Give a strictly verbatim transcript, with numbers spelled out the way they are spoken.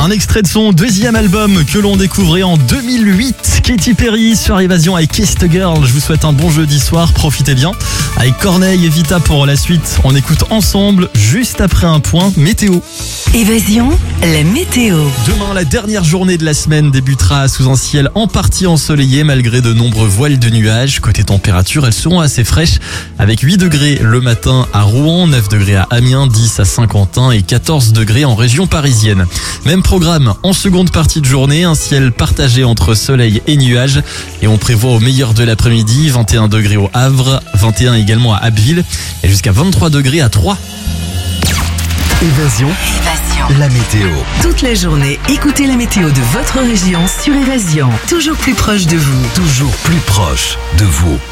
Un extrait de son deuxième album que l'on découvrait en deux mille huit. Katy Perry sur Évasion avec Kiss the Girl. Je vous souhaite un bon jeudi soir, profitez bien. Avec Corneille et Vita pour la suite, on écoute ensemble juste après un point météo. Évasion, la météo. Demain, la dernière journée de la semaine débutera sous un ciel en partie ensoleillé malgré de nombreux voiles de nuages. Côté température, elles seront assez fraîches avec huit degrés le matin à Rouen, neuf degrés à Amiens, dix à Saint-Quentin et quatorze degrés en région parisienne. Même programme en seconde partie de journée, un ciel partagé entre soleil et nuages et on prévoit au meilleur de l'après-midi vingt et un degrés au Havre, vingt et un également à Abbeville et jusqu'à vingt-trois degrés à Troyes. Évasion, Évasion. la météo. Toute la journée, écoutez la météo de votre région sur Évasion. Toujours plus proche de vous. Toujours plus proche de vous.